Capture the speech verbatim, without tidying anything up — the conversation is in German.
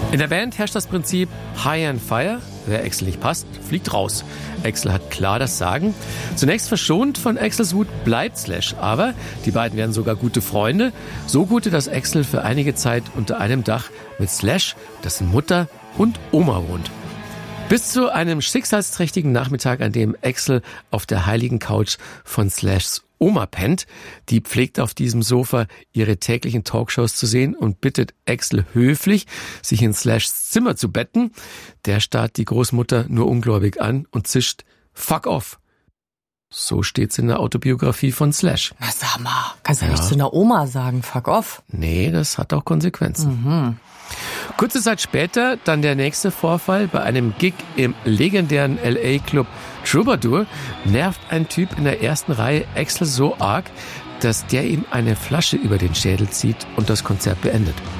In der Band herrscht das Prinzip High and Fire. Wer Axl nicht passt, fliegt raus. Axl hat klar das Sagen. Zunächst verschont von Axls Wut bleibt Slash, aber die beiden werden sogar gute Freunde. So gute, dass Axl für einige Zeit unter einem Dach mit Slash, dessen Mutter und Oma wohnt. Bis zu einem schicksalsträchtigen Nachmittag, an dem Axl auf der heiligen Couch von Slashs Oma pennt. Die pflegt auf diesem Sofa ihre täglichen Talkshows zu sehen und bittet Axl höflich, sich in Slashs Zimmer zu betten. Der starrt die Großmutter nur ungläubig an und zischt Fuck off. So steht's in der Autobiografie von Slash. Na sag mal, kannst du Ja. nicht zu einer Oma sagen, fuck off? Nee, das hat auch Konsequenzen. Mhm. Kurze Zeit später dann der nächste Vorfall. Bei einem Gig im legendären L A-Club Troubadour nervt ein Typ in der ersten Reihe Axl so arg, dass der ihm eine Flasche über den Schädel zieht und das Konzert beendet.